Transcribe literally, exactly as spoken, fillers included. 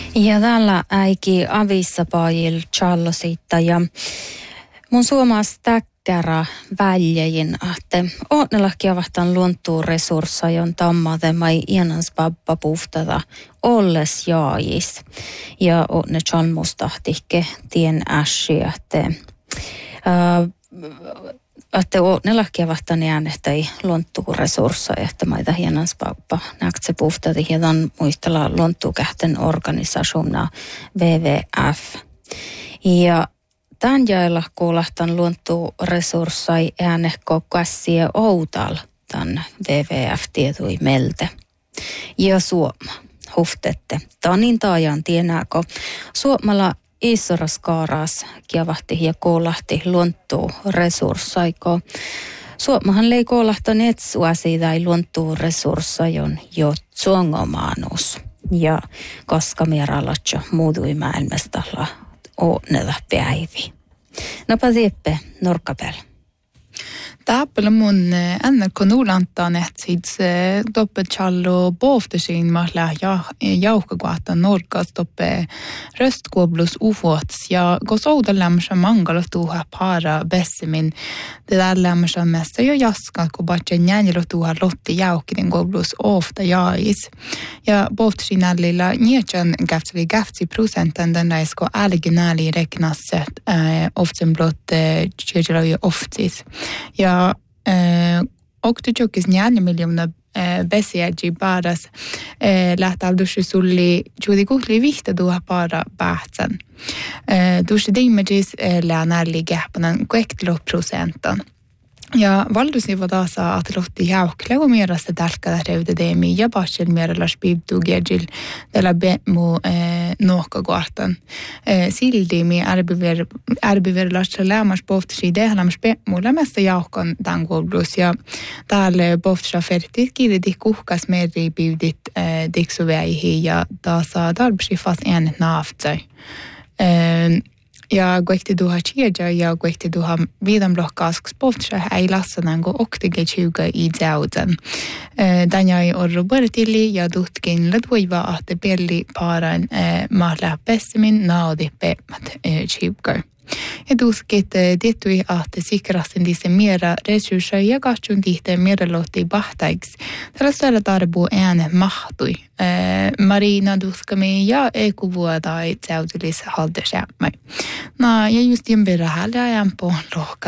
Ja täällä äiki avissa pajil Charlosita ja mun suomas täkkärä väljäjin, että ootnelahki avahtan luontuu resurssajon tammate mai ienans babba puhtata olles jaajis. Ja ootne chalmustahtikke tien ässi, että että ootnelahki avahtan äänehtäi luontuu resurssaja, että maita hienans babba näkse puhtati hiedan muistella luontuu kähten organisationa W W F. Ja tämän jailla kuulahtan luontuu resurssai äänehko käsiä outal tämän W W F-tietui melte. Ja Suoma, huftette. Tanin taajan tienääkö Suomalla isoraskaaras kiavahti ja kuulahti luontuu resurssaiko. Suomahan lei kuulahtan etsua siitä ei luontuu resurssajon jo tsuongomaanus. Ja koska mieralatja muutui maailmastalla oonella päivi. Napa tieppe norkkapel. Täppälä mun ennen kuin nuulantaan, että siis toppe challo boftesiin mahla jauhkakuahta norkas toppe röstkuoblus ufots ja kos ouda lämmössä mangalo tuha para bessemin det där lämmössä mesta jo jaska kun batje njänjelo tuha lotti jauhkinen kuoblus ofta jaais ja boftesiin ällillä njätjän käfteli käftsi prosentan den näisko älgenäli reknasset oftsen blott tjejelo jo oftsis ja Ja oktuchokis njani miljoona besiäji paras lähtaldussi sulli juuri kuhli vihta tuoha para pähtsän. Tuossa diimagis läänärli kähpänen kuektilo prosentan. Ja valdusi vadasa att lotti jauklego merasta dalkada revdedemi ja basel meralas bibdugejil della bemo nohkaguartan. Sildi mi arbiver arbiverlas lämmas boftsi dehlamas bemo lämästä jaukan tangoblus ja täällä boftsa fertit kirdi kuhkas meri bibdit diksuväihi ja tasa darbsi fast en naftsai. Ja kuekti duha chiedja ja kuekti duha viidan blokkaasks poftsa ei lassanan go oktige tjuga i djaudan. Danjai orro börtili ja duhtkin ladvoiva ahte pelli paran mahla pessimin naudi pemat tjugar. Ja duskit tiettui ahte sikrasten disse mera resursser ja katsun tihte mera lotti bahtaiks. Tällä säällä tarbu ääne mahtui. Marina duskami ja ekuvuodai tsautulis haldesämmai. No ja just jemperä hälä jämpö lohka